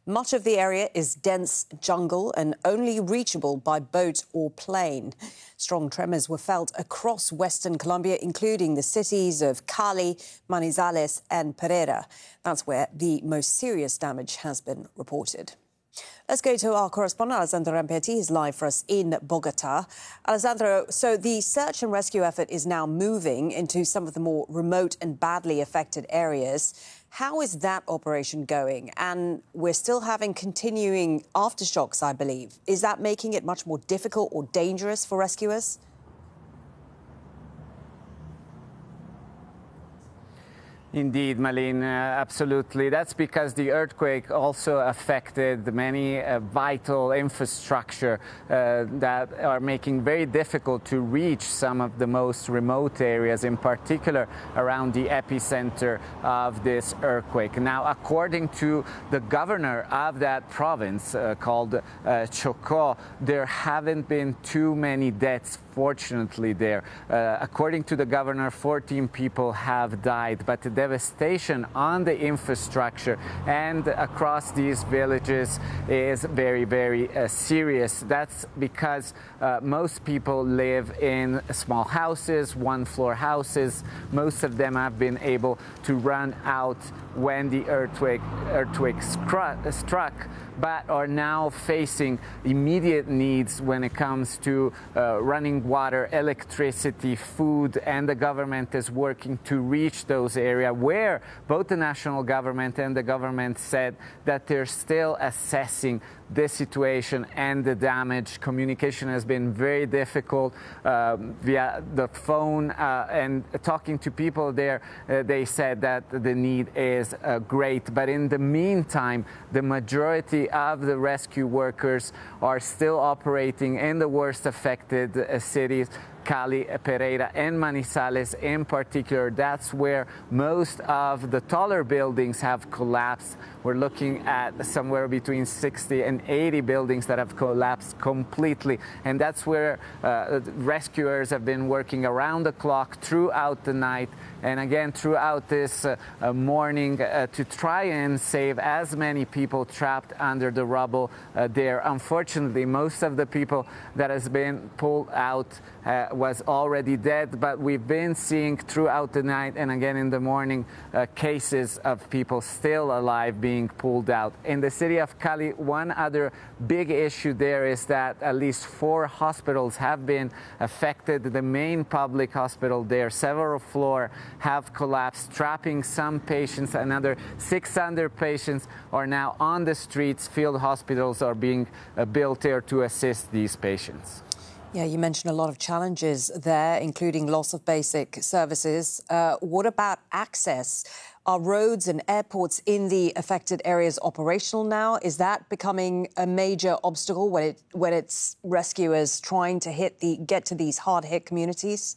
Much of the area is dense jungle and only reachable by boat or plane. Strong tremors were felt across western Colombia, including the cities of Cali, Manizales and Pereira. That's where the most serious damage has been reported. Let's go to our correspondent, Alessandro Rampetti. He's live for us in Bogota. Alessandro, so the search and rescue effort is now moving into some of the more remote and badly affected areas. How is that operation going? And we're still having continuing aftershocks, I believe. Is that making it much more difficult or dangerous for rescuers? Indeed, Malin, absolutely. That's because the earthquake also affected many vital infrastructure that are making very difficult to reach some of the most remote areas, in particular around the epicenter of this earthquake. Now, according to the governor of that province called Chocó, there haven't been too many deaths, fortunately, there. According to the governor, 14 people have died, but the devastation on the infrastructure and across these villages is very, very serious. That's because most people live in small houses, one-floor houses. Most of them have been able to run out when the earthquake struck, but are now facing immediate needs when it comes to running water, electricity, food, and the government is working to reach those areas where both the national government and the government said that they're still assessing this situation and the damage. Communication has been very difficult via the phone, and talking to people there, they said that the need is great. But in the meantime, the majority of the rescue workers are still operating in the worst affected cities, Cali, Pereira, and Manizales in particular. That's where most of the taller buildings have collapsed. We're looking at somewhere between 60 and 80 buildings that have collapsed completely. And that's where rescuers have been working around the clock throughout the night and again throughout this morning to try and save as many people trapped under the rubble there. Unfortunately, most of the people that has been pulled out was already dead, but we've been seeing throughout the night and again in the morning cases of people still alive being pulled out. In the city of Cali, one other big issue there is that at least 4 hospitals have been affected. The main public hospital there, several floors have collapsed, trapping some patients. Another 600 patients are now on the streets. Field hospitals are being built there to assist these patients. Yeah, you mentioned a lot of challenges there, including loss of basic services. What about access? Are roads and airports in the affected areas operational now? Is that becoming a major obstacle when it's rescuers trying to get to these hard-hit communities?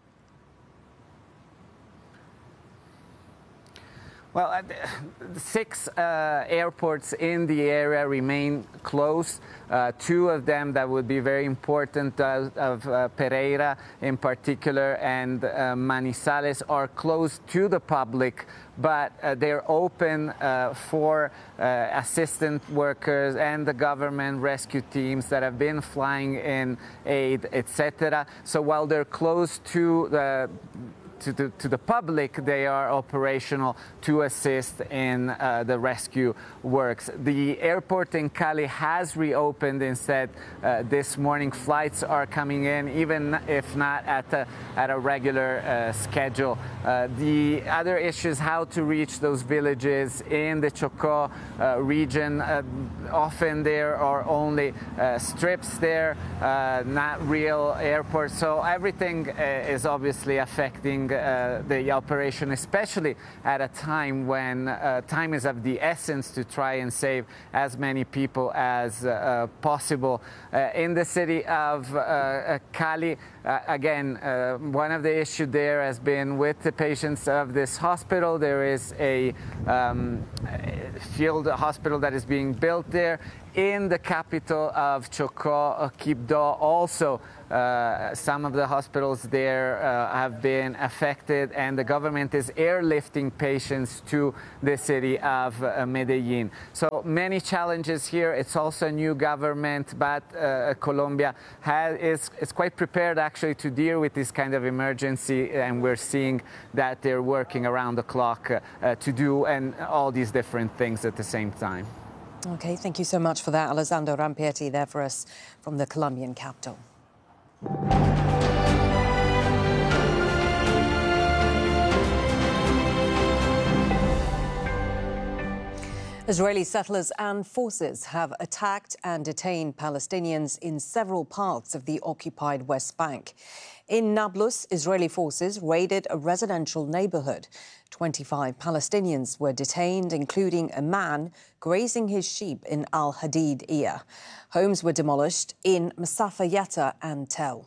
Well, 6 airports in the area remain closed. 2 of them that would be very important, of Pereira in particular and Manizales, are closed to the public, but they're open for assistant workers and the government rescue teams that have been flying in aid, etc. So while they're closed to the public, they are operational to assist in the rescue works. The airport in Cali has reopened instead this morning. Flights are coming in, even if not at a regular schedule. The other issue is how to reach those villages in the Chocó region. Often there are only strips there, not real airports. So everything is obviously affecting the operation, especially at a time when time is of the essence to try and save as many people as possible. In the city of Cali, again, one of the issues there has been with the patients of this hospital. There is a field hospital that is being built there. In the capital of Chocó, Quibdó, also Some of the hospitals there have been affected, and the government is airlifting patients to the city of Medellin. So many challenges here. It's also a new government, but Colombia is quite prepared actually to deal with this kind of emergency, and we're seeing that they're working around the clock to do and all these different things at the same time. OK, thank you so much for that. Alessandro Rampietti there for us from the Colombian capital. Israeli settlers and forces have attacked and detained Palestinians in several parts of the occupied West Bank. In Nablus, Israeli forces raided a residential neighborhood. 25 Palestinians were detained, including a man grazing his sheep in Al Hadidiyah. Homes were demolished in Masafa Yatta and Tel.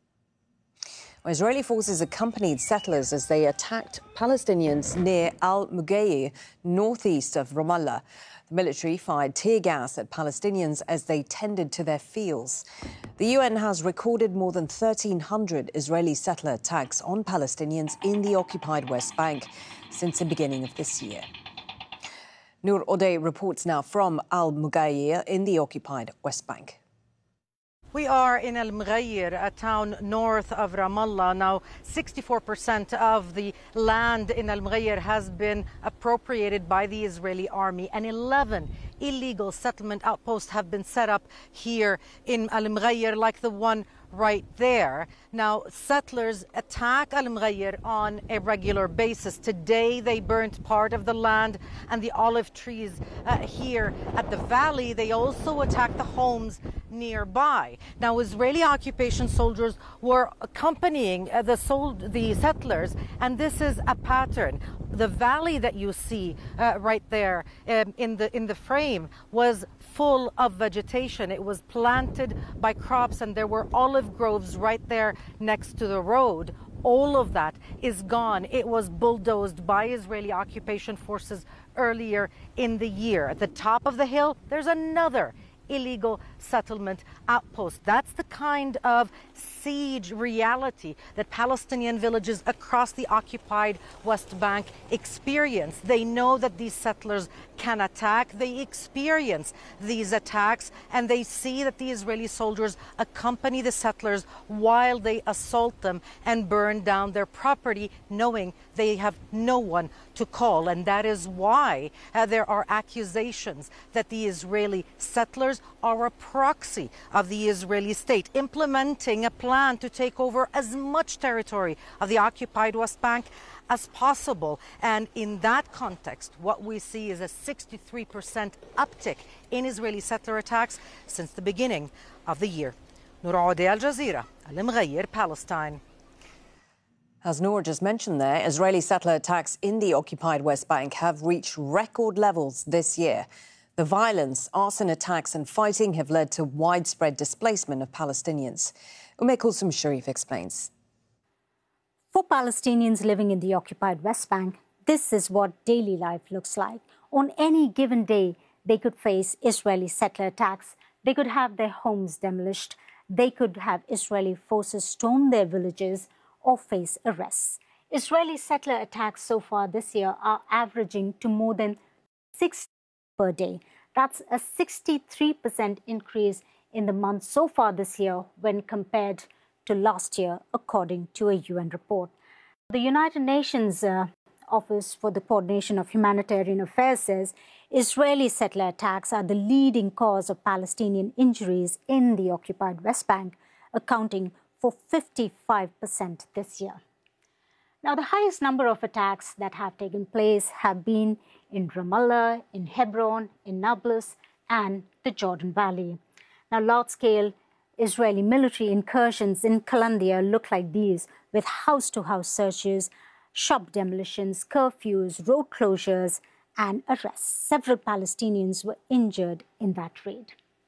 Israeli forces accompanied settlers as they attacked Palestinians near Al-Mughayir, northeast of Ramallah. The military fired tear gas at Palestinians as they tended to their fields. The UN has recorded more than 1,300 Israeli settler attacks on Palestinians in the occupied West Bank since the beginning of this year. Noor Odeh reports now from Al-Mughayir in the occupied West Bank. We are in Al-Mughayir, a town north of Ramallah. Now, 64% of the land in Al-Mughayir has been appropriated by the Israeli army, and 11 illegal settlement outposts have been set up here in Al-Mughayir, like the one right there. Now, settlers attack Al-Mughayir on a regular basis. Today, they burnt part of the land and the olive trees here at the valley. They also attacked the homes nearby. Now, Israeli occupation soldiers were accompanying the settlers, and this is a pattern. The valley that you see right there in the frame was full of vegetation. It was planted by crops, and there were olive groves right there next to the road. All of that is gone. It was bulldozed by Israeli occupation forces earlier in the year. At the top of the hill, there's another illegal settlement outpost. That's the kind of siege reality that Palestinian villages across the occupied West Bank experience. They know that these settlers can attack. They experience these attacks, and they see that the Israeli soldiers accompany the settlers while they assault them and burn down their property, knowing they have no one to call. And that is why there are accusations that the Israeli settlers are a proxy of the Israeli state, implementing a plan to take over as much territory of the occupied West Bank as possible. And in that context, what we see is a 63% uptick in Israeli settler attacks since the beginning of the year. Noor Odeh, Al Jazeera, Al-Mughayir, Palestine. As Noor just mentioned there, Israeli settler attacks in the occupied West Bank have reached record levels this year. The violence, arson attacks and fighting have led to widespread displacement of Palestinians. Ume Kulsum Sharif explains. For Palestinians living in the occupied West Bank, this is what daily life looks like. On any given day, they could face Israeli settler attacks. They could have their homes demolished. They could have Israeli forces storm their villages or face arrests. Israeli settler attacks so far this year are averaging to more than 6 per day. That's a 63% increase in the month so far this year when compared to last year, according to a UN report. The United Nations Office for the Coordination of Humanitarian Affairs says Israeli settler attacks are the leading cause of Palestinian injuries in the occupied West Bank, accounting for 55% this year. Now, the highest number of attacks that have taken place have been in Ramallah, in Hebron, in Nablus, and the Jordan Valley. Now, large-scale Israeli military incursions in Kalandia look like these, with house-to-house searches, shop demolitions, curfews, road closures, and arrests. Several Palestinians were injured in that raid.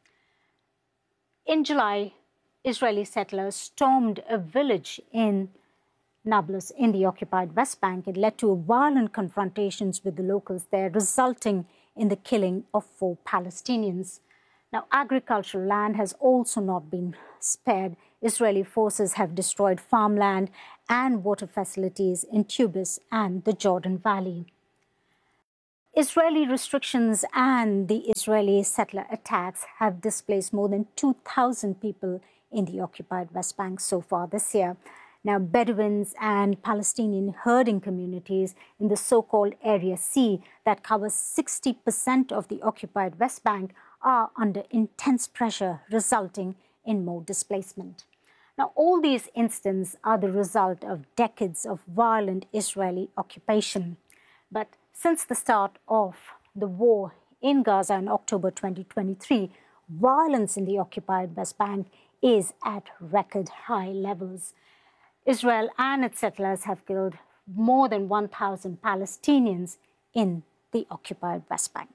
In July, Israeli settlers stormed a village in Nablus in the occupied West Bank. It led to violent confrontations with the locals there, resulting in the killing of 4 Palestinians. Now, agricultural land has also not been spared Israeli forces have destroyed farmland and water facilities in Tubis and the Jordan Valley. Israeli restrictions and the Israeli settler attacks have displaced more than 2,000 people in the occupied West Bank so far this year. Now, Bedouins and Palestinian herding communities in the so-called Area C that covers 60% of the occupied West Bank are under intense pressure, resulting in more displacement. Now, all these incidents are the result of decades of violent Israeli occupation. But since the start of the war in Gaza in October 2023, violence in the occupied West Bank is at record high levels. Israel and its settlers have killed more than 1,000 Palestinians in the occupied West Bank.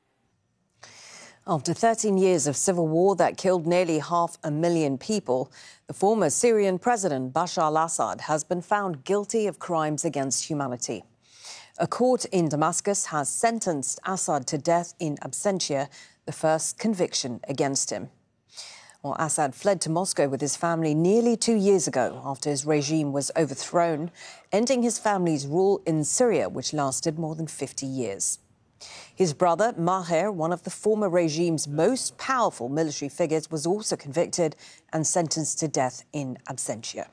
After 13 years of civil war that killed nearly 500,000 people, the former Syrian president Bashar al-Assad has been found guilty of crimes against humanity. A court in Damascus has sentenced Assad to death in absentia, the first conviction against him. Well, Assad fled to Moscow with his family nearly 2 years ago after his regime was overthrown, ending his family's rule in Syria, which lasted more than 50 years. His brother, Maher, one of the former regime's most powerful military figures, was also convicted and sentenced to death in absentia.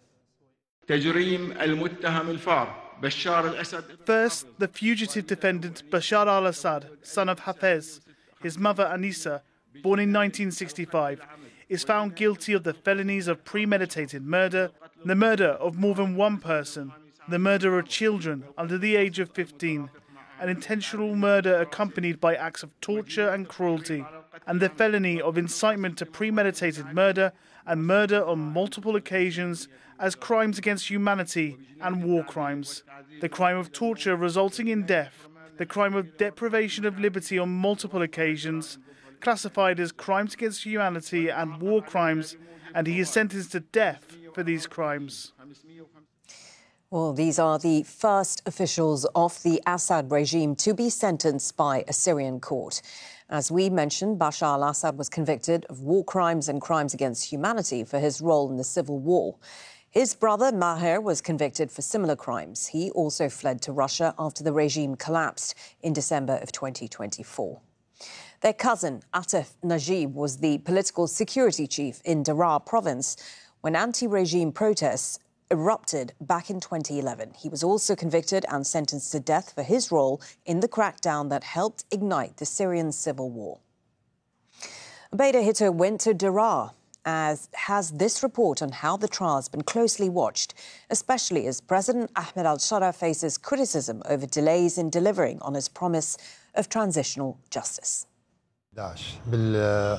First, the fugitive defendant Bashar al-Assad, son of Hafez, his mother Anissa, born in 1965, is found guilty of the felonies of premeditated murder, the murder of more than one person, the murder of children under the age of 15, an intentional murder accompanied by acts of torture and cruelty, and the felony of incitement to premeditated murder and murder on multiple occasions as crimes against humanity and war crimes, the crime of torture resulting in death, the crime of deprivation of liberty on multiple occasions, classified as crimes against humanity and war crimes, and he is sentenced to death for these crimes. Well, these are the first officials of the Assad regime to be sentenced by a Syrian court. As we mentioned, Bashar al-Assad was convicted of war crimes and crimes against humanity for his role in the civil war. His brother, Maher, was convicted for similar crimes. He also fled to Russia after the regime collapsed in December of 2024. Their cousin, Atef Najib, was the political security chief in Daraa province when anti-regime protests erupted back in 2011. He was also convicted and sentenced to death for his role in the crackdown that helped ignite the Syrian civil war. Bader Hitto went to Daraa, as has this report on how the trial has been closely watched, especially as President Ahmed al-Shara faces criticism over delays in delivering on his promise of transitional justice. In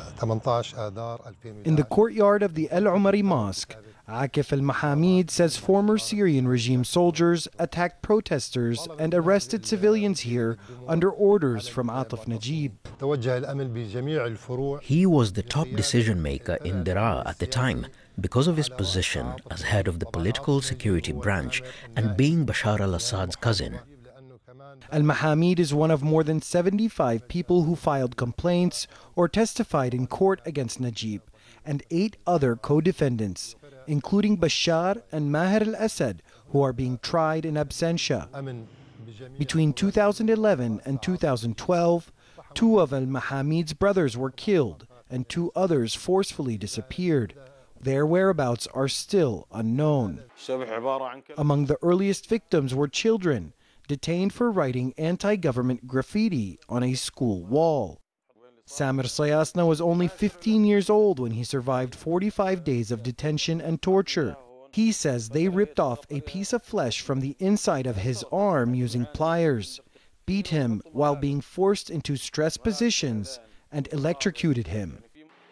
the courtyard of the El Umari Mosque, Akif al-Mahamid says former Syrian regime soldiers attacked protesters and arrested civilians here under orders from Atef Najib. He was the top decision maker in Daraa at the time because of his position as head of the political security branch and being Bashar al-Assad's cousin. Al-Mahamid is one of more than 75 people who filed complaints or testified in court against Najib and 8 other co-defendants, including Bashar and Maher al-Assad, who are being tried in absentia. Between 2011 and 2012, 2 of al-Mahamid's brothers were killed and 2 others forcefully disappeared. Their whereabouts are still unknown. Among the earliest victims were children, detained for writing anti-government graffiti on a school wall. Samir Sayasna was only 15 years old when he survived 45 days of detention and torture. He says they ripped off a piece of flesh from the inside of his arm using pliers, beat him while being forced into stress positions, and electrocuted him.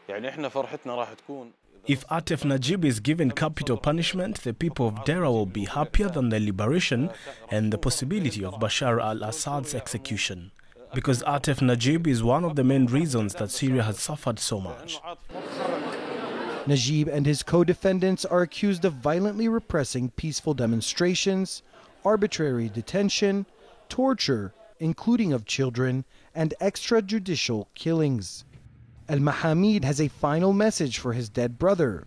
If Atef Najib is given capital punishment, the people of Daraa will be happier than the liberation and the possibility of Bashar al-Assad's execution. Because Atef Najib is one of the main reasons that Syria has suffered so much. Najib and his co-defendants are accused of violently repressing peaceful demonstrations, arbitrary detention, torture, including of children, and extrajudicial killings. Al-Mahamid has a final message for his dead brother.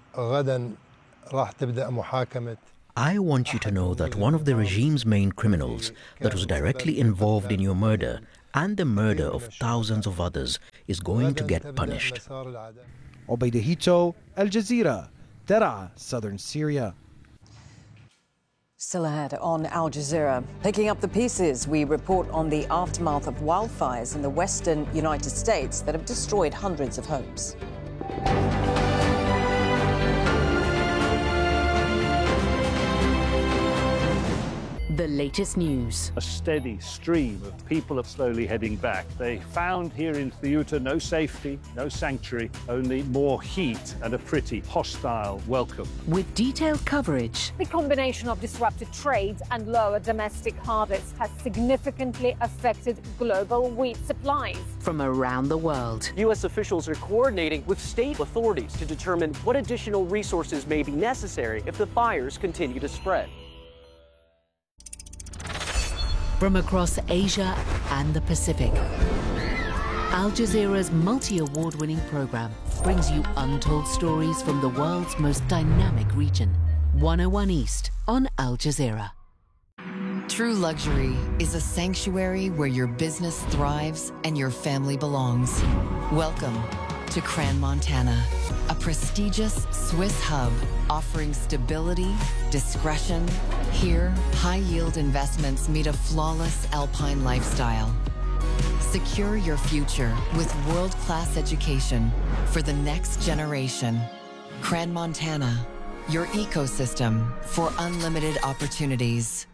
I want you to know that one of the regime's main criminals that was directly involved in your murder and the murder of thousands of others is going to get punished. Obaida Hito, Al Jazeera, Daraa, southern Syria. Still ahead on Al Jazeera. Picking up the pieces, we report on the aftermath of wildfires in the western United States that have destroyed hundreds of homes. The latest news. A steady stream of people are slowly heading back. They found here in Ceuta no safety, no sanctuary, only more heat and a pretty hostile welcome. With detailed coverage. The combination of disrupted trade and lower domestic harvests has significantly affected global wheat supplies. From around the world. U.S. officials are coordinating with state authorities to determine what additional resources may be necessary if the fires continue to spread. From across Asia and the Pacific, Al Jazeera's multi-award-winning program brings you untold stories from the world's most dynamic region. 101 East on Al Jazeera. True luxury is a sanctuary where your business thrives and your family belongs. Welcome to Crans-Montana, a prestigious Swiss hub offering stability, discretion. Here, high-yield investments meet a flawless alpine lifestyle. Secure your future with world-class education for the next generation. Crans-Montana, your ecosystem for unlimited opportunities.